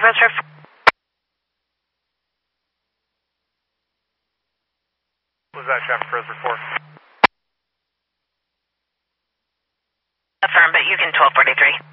Was that traffic for report? Affirm, but you can 1243.